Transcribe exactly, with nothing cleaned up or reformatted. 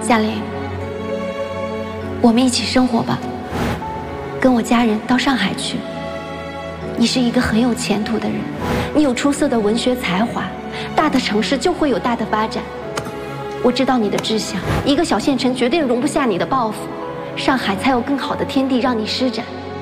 夏琳，我们一起生活吧，跟我家人到上海去。你是一个很有前途的人，你有出色的文学才华，大的城市就会有大的发展。我知道你的志向，一个小县城绝对容不下你的抱负，上海才有更好的天地让你施展。